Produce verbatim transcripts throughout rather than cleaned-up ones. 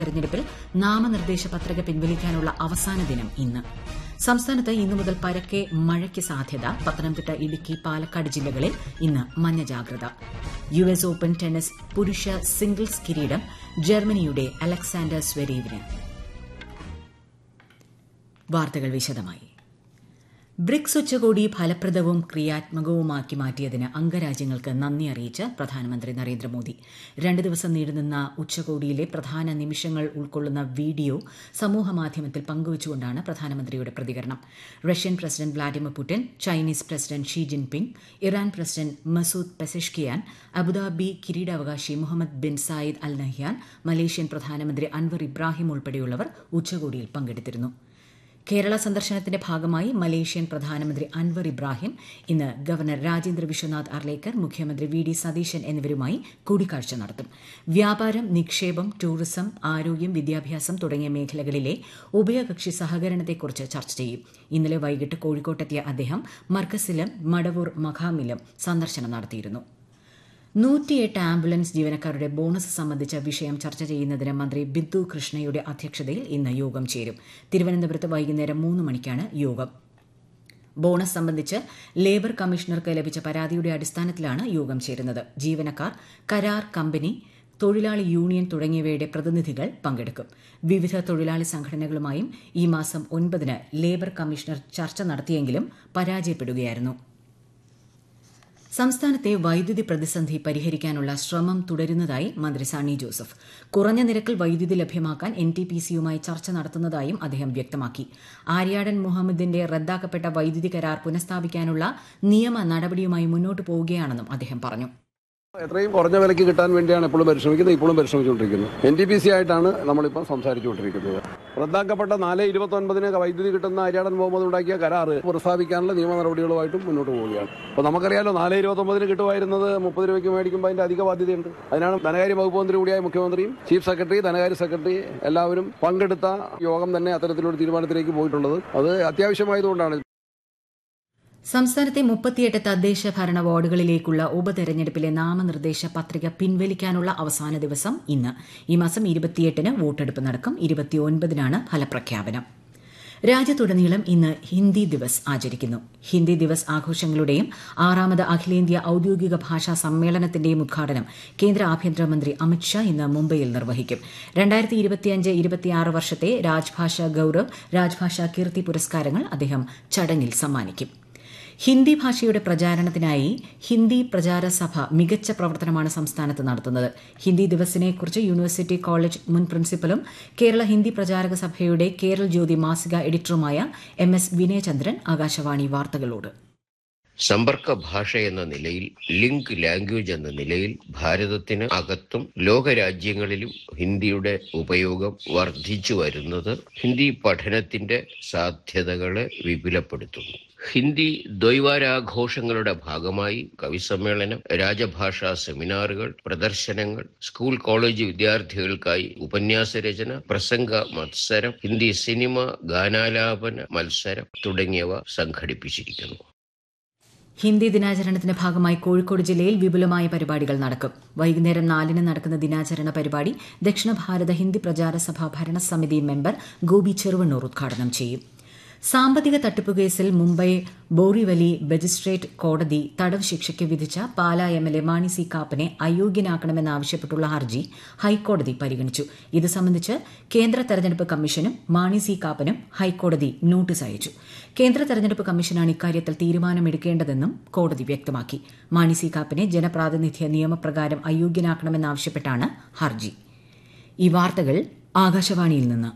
തെരഞ്ഞെടുപ്പിൽ നാമനിർദ്ദേശ പത്രിക പിൻവലിക്കാനുള്ള അവസാന ദിനം ഇന്ന്. സംസ്ഥാനത്ത് ഇന്നു മുതൽ പരക്കെ മഴയ്ക്ക് സാധ്യത. പത്തനംതിട്ട, ഇടുക്കി, പാലക്കാട് ജില്ലകളിൽ ഇന്ന് മഞ്ഞ ജാഗ്രത. യു എസ് ഓപ്പൺ ടെന്നീസ് പുരുഷ സിംഗിൾസ് കിരീടം ജർമ്മനിയുടെ അലക്സാണ്ടർ സ്വരേവിന്. വാർത്തകൾ വിശദമായി. ബ്രിക്സ് ഉച്ചകോടി ഫലപ്രദവും ക്രിയാത്മകവുമാക്കി മാറ്റിയതിന് അംഗരാജ്യങ്ങൾക്ക് നന്ദി അറിയിച്ച് പ്രധാനമന്ത്രി നരേന്ദ്രമോദി. രണ്ട് ദിവസം നീണ്ടുനിന്ന ഉച്ചകോടിയിലെ പ്രധാന നിമിഷങ്ങൾ ഉൾക്കൊള്ളുന്ന വീഡിയോ സമൂഹമാധ്യമത്തിൽ പങ്കുവച്ചുകൊണ്ടാണ് പ്രധാനമന്ത്രിയുടെ പ്രതികരണം. Russian president Vladimir Putin, Chinese president Xi Jinping, Iran president Masoud Pezeshkian, Abu Dhabi കിരീടാവകാശി Muhammad bin Zayed Al Nahyan, Malaysian പ്രധാനമന്ത്രി അൻവർ ഇബ്രാഹിം ഉൾപ്പെടെയുള്ളവർ ഉച്ചകോടിയിൽ പങ്കെടുത്തിരുന്നു. കേരള സന്ദർശനത്തിന്റെ ഭാഗമായി മലേഷ്യൻ പ്രധാനമന്ത്രി അൻവർ ഇബ്രാഹിം ഇന്ന് ഗവർണർ രാജേന്ദ്ര വിശ്വനാഥ് അർലേക്കർ, മുഖ്യമന്ത്രി വി ഡി സതീശൻ എന്നിവരുമായി കൂടിക്കാഴ്ച നടത്തും. വ്യാപാരം, നിക്ഷേപം, ടൂറിസം, ആരോഗ്യം, വിദ്യാഭ്യാസം തുടങ്ങിയ മേഖലകളിലെ ഉഭയകക്ഷി സഹകരണത്തെക്കുറിച്ച് ചർച്ച ചെയ്യും. ഇന്നലെ വൈകിട്ട് കോഴിക്കോട്ടെത്തിയ അദ്ദേഹം മർക്കസിലും മടവൂർ മഖാമിലും സന്ദർശനം നടത്തിയിരുന്നു. നൂറ്റിയെട്ട് ആംബുലൻസ് ജീവനക്കാരുടെ ബോണസ് സംബന്ധിച്ച വിഷയം ചർച്ച ചെയ്യുന്നതിന് മന്ത്രി ബിന്ദു കൃഷ്ണയുടെ അധ്യക്ഷതയിൽ ഇന്ന് യോഗം ചേരും. തിരുവനന്തപുരത്ത് വൈകുന്നേരം മൂന്ന് മണിക്കാണ് യോഗം. ബോണസ് സംബന്ധിച്ച് ലേബർ കമ്മീഷണർക്ക് ലഭിച്ച പരാതിയുടെ അടിസ്ഥാനത്തിലാണ് യോഗം ചേരുന്നത്. ജീവനക്കാർ, കരാർ കമ്പനി, തൊഴിലാളി യൂണിയൻ തുടങ്ങിയവയുടെ പ്രതിനിധികൾ പങ്കെടുക്കും. വിവിധ തൊഴിലാളി സംഘടനകളുമായും ഈ മാസം ഒൻപതിന് ലേബർ കമ്മീഷണർ ചർച്ച നടത്തിയെങ്കിലും പരാജയപ്പെടുകയായിരുന്നു. സംസ്ഥാനത്തെ വൈദ്യുതി പ്രതിസന്ധി പരിഹരിക്കാനുള്ള ശ്രമം തുടരുന്നതായി മന്ത്രി സണ്ണി ജോസഫ്. കുറഞ്ഞ നിരക്കിൽ വൈദ്യുതി ലഭ്യമാക്കാൻ എൻ ടി പി സിയുമായി ചർച്ച നടത്തുന്നതായും അദ്ദേഹം വ്യക്തമാക്കി. ആര്യാടൻ മുഹമ്മദിന്റെ റദ്ദാക്കപ്പെട്ട വൈദ്യുതി കരാർ പുനഃസ്ഥാപിക്കാനുള്ള നിയമ നടപടിയുമായി മുന്നോട്ട് പോവുകയാണെന്നും അദ്ദേഹം പറഞ്ഞു. എത്രയും കുറഞ്ഞ വിലയ്ക്ക് കിട്ടാൻ വേണ്ടിയാണ് എപ്പോഴും പരിശ്രമിക്കുന്നത്, ഇപ്പോഴും പരിശ്രമിച്ചുകൊണ്ടിരിക്കുന്നത്. എൻ ടി പി സി ആയിട്ടാണ് നമ്മളിപ്പോൾ സംസാരിച്ചുകൊണ്ടിരിക്കുന്നത്. റദ്ദാക്കപ്പെട്ട നാല് ഇരുപത്തി ഒൻപതിന് വൈദ്യുതി കിട്ടുന്ന ആര്യാടൻ മുഹമ്മദ് ഉണ്ടാക്കിയ കരാറ് പുനഃസ്ഥാപിക്കാനുള്ള നിയമ നടപടികളുമായിട്ടും മുന്നോട്ട് പോവുകയാണ്. അപ്പോൾ നമുക്കറിയാലോ, നാല് ഇരുപത്തി ഒമ്പതിന് കിട്ടുമായിരുന്നത് മുപ്പത് രൂപയ്ക്ക് മേടിക്കുമ്പോൾ അതിന്റെ അധിക ബാധ്യതയുണ്ട്. അതിനാണ് ധനകാര്യ വകുപ്പ് മന്ത്രി കൂടിയായ മുഖ്യമന്ത്രിയും ചീഫ് സെക്രട്ടറി, ധനകാര്യ സെക്രട്ടറി എല്ലാവരും പങ്കെടുത്ത യോഗം തന്നെ അത്തരത്തിലൊരു തീരുമാനത്തിലേക്ക് പോയിട്ടുള്ളത്. അത് അത്യാവശ്യമായതുകൊണ്ടാണ്. സംസ്ഥാനത്തെ മുപ്പത്തിയെട്ട് തദ്ദേശ ഭരണ വാർഡുകളിലേക്കുള്ള ഉപതെരഞ്ഞെടുപ്പിലെ നാമനിർദ്ദേശ പത്രിക പിൻവലിക്കാനുള്ള അവസാന ദിവസം ഇന്ന്. ഈ മാസം ഇരുപത്തിയെട്ടിന് വോട്ടെടുപ്പ് നടക്കും. ഇരുപത്തിയൊൻപതിനാണ് ഫലപ്രഖ്യാപനം. രാജ്യത്തുടനീളം ഇന്ന് ഹിന്ദി ദിവസ് ആചരിക്കുന്നു. ഹിന്ദി ദിവസ് ആഘോഷങ്ങളുടെയും ആറാമത് അഖിലേന്ത്യാ ഔദ്യോഗിക ഭാഷാ സമ്മേളനത്തിന്റെയും ഉദ്ഘാടനം കേന്ദ്ര ആഭ്യന്തരമന്ത്രി അമിത്ഷാ ഇന്ന് മുംബൈയിൽ നിർവഹിക്കും. രണ്ടായിരത്തി ഇരുപത്തിയഞ്ച് ഇരുപത്തിയാറ് വർഷത്തെ രാജ്ഭാഷാ ഗൌരവ്, രാജ്ഭാഷാ കീർത്തി പുരസ്കാരങ്ങൾ അദ്ദേഹം ചടങ്ങിൽ സമ്മാനിക്കും. ഹിന്ദി ഭാഷയുടെ പ്രചാരണത്തിനായി ഹിന്ദി പ്രചാര സഭ മികച്ച പ്രവർത്തനമാണ് സംസ്ഥാനത്ത് നടത്തുന്നത്. ഹിന്ദി ദിവസിനെക്കുറിച്ച് യൂണിവേഴ്സിറ്റി കോളേജ് മുൻ പ്രിൻസിപ്പലും കേരള ഹിന്ദി പ്രചാരക സഭയുടെ കേരൾ ജ്യോതി മാസിക എഡിറ്ററുമായ എം എസ് വിനയചന്ദ്രൻ ആകാശവാണി വാർത്തകളോട്. സമ്പർക്ക ഭാഷ എന്ന നിലയിൽ, ലിങ്ക് ലാംഗ്വേജ് എന്ന നിലയിൽ ഭാരതത്തിന് അകത്തും ലോകരാജ്യങ്ങളിലും ഹിന്ദിയുടെ ഉപയോഗം വർദ്ധിച്ചു വരുന്നത് ഹിന്ദി പഠനത്തിന്റെ സാധ്യതകളെ വിപുലപ്പെടുത്തുന്നു. ഹിന്ദി ദ്വൈവാരാഘോഷങ്ങളുടെ ഭാഗമായി കവിസമ്മേളനം, രാജഭാഷാ സെമിനാറുകൾ, പ്രദർശനങ്ങൾ, സ്കൂൾ കോളേജ് വിദ്യാർത്ഥികൾക്കായി ഉപന്യാസ രചന, പ്രസംഗ മത്സരം, ഹിന്ദി സിനിമ ഗാനാലാപന മത്സരം തുടങ്ങിയവ സംഘടിപ്പിച്ചിരിക്കുന്നു. ഹിന്ദി ദിനാചരണത്തിന്റെ ഭാഗമായി കോഴിക്കോട് ജില്ലയിൽ വിപുലമായ പരിപാടികൾ നടക്കും. വൈകുന്നേരം നാലിന് നടക്കുന്ന ദിനാചരണ പരിപാടി ദക്ഷിണ ഭാരത ഹിന്ദി പ്രചാര സഭ ഭരണസമിതി മെമ്പർ ഗോപി ചെറുവണ്ണൂർ ഉദ്ഘാടനം ചെയ്യും. സാമ്പത്തിക തട്ടിപ്പ് കേസിൽ മുംബൈ ബോറിവലി മജിസ്ട്രേറ്റ് കോടതി തടവ് ശിക്ഷയ്ക്ക് വിധിച്ച Pala M L A Mani C കാപ്പനെ അയോഗ്യനാക്കണമെന്നാവശ്യപ്പെട്ടുള്ള ഹർജി ഹൈക്കോടതി പരിഗണിച്ചു. ഇത് സംബന്ധിച്ച് കേന്ദ്ര തെരഞ്ഞെടുപ്പ് കമ്മീഷനും മാണി സി കാപ്പനും ഹൈക്കോടതി നോട്ടീസ് അയച്ചു. കേന്ദ്ര തെരഞ്ഞെടുപ്പ് കമ്മീഷനാണ് ഇക്കാര്യത്തിൽ തീരുമാനമെടുക്കേണ്ടതെന്നും കോടതി വ്യക്തമാക്കി. മാണി സി കാപ്പനെ ജനപ്രാതിനിധ്യ നിയമപ്രകാരം അയോഗ്യനാക്കണമെന്നാവശ്യപ്പെട്ടാണ് ഹർജി. ഈ വാർത്തകൾ ആകാശവാണിയിൽ നിന്ന്.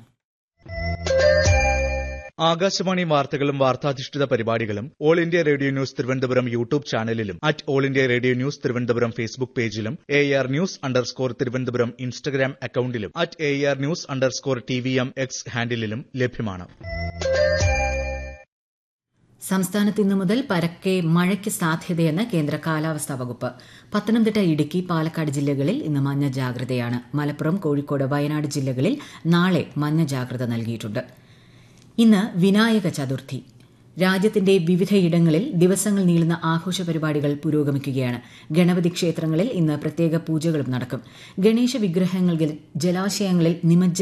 ആകാശവാണി വാർത്തകളും വാർത്താധിഷ്ഠിത പരിപാടികളും all India radio news Thiruvananthapuram YouTube ചാനലിലും at all India radio news Thiruvananthapuram Facebook പേജിലും A R news underscore Thiruvananthapuram Instagram അക്കൌണ്ടിലും at A R news underscore T V M X ഹാൻഡിലും ലഭ്യമാണ്. സംസ്ഥാനത്ത് ഇന്നു മുതൽ പരക്കെ മഴയ്ക്ക് സാധ്യതയെന്ന് കേന്ദ്ര കാലാവസ്ഥാ വകുപ്പ്. പത്തനംതിട്ട, ഇടുക്കി, പാലക്കാട് ജില്ലകളിൽ ഇന്ന് മഞ്ഞ ജാഗ്രതയാണ്. മലപ്പുറം, കോഴിക്കോട്, വയനാട് ജില്ലകളിൽ നാളെ മഞ്ഞ ജാഗ്രത നൽകിയിട്ടുണ്ട്. ഇന്ന് വിനായക ചതുർത്ഥി. രാജ്യത്തിന്റെ വിവിധയിടങ്ങളിൽ ദിവസങ്ങൾ നീളുന്ന ആഘോഷ പരിപാടികൾ പുരോഗമിക്കുകയാണ്. ഗണപതി ക്ഷേത്രങ്ങളിൽ ഇന്ന് പ്രത്യേക പൂജകളും നടക്കും. ഗണേശ വിഗ്രഹങ്ങൾ ജലാശയങ്ങളിൽ നിമജ്ജനം